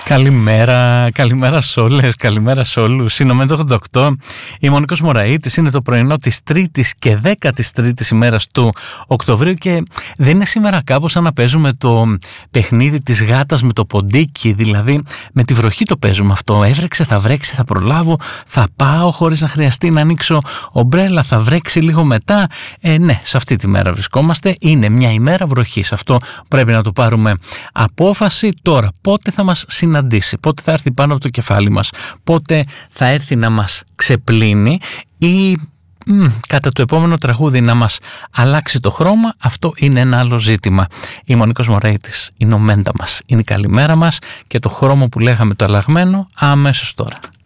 Καλημέρα σε όλες, καλημέρα σε όλους. Είναι ο Μέντο 88, η Μονικός Μωραΐτης, είναι το πρωινό της 3ης και 13ης ημέρας του Οκτωβρίου και δεν είναι σήμερα κάπως σαν να παίζουμε το παιχνίδι της γάτας με το ποντίκι, δηλαδή με τη βροχή το παίζουμε αυτό. Έβρεξε, θα βρέξει, θα προλάβω, θα πάω χωρίς να χρειαστεί να ανοίξω ομπρέλα, θα βρέξει λίγο μετά. Ναι, σε αυτή τη μέρα βρισκόμαστε, είναι μια ημέρα βροχής. Αυτό πρέπει να το πάρουμε απόφαση τώρα. Πότε θα μας συναντήσει, πότε θα έρθει πάνω από το κεφάλι μας, πότε θα έρθει να μας ξεπλύνει ή κατά το επόμενο τραγούδι να μας αλλάξει το χρώμα, αυτό είναι ένα άλλο ζήτημα. Η Μονικός Μωραΐτης είναι ο Μέντα μας, είναι η καλημέρα μας και το χρώμα που λέγαμε το αλλαγμένο αμέσως τώρα.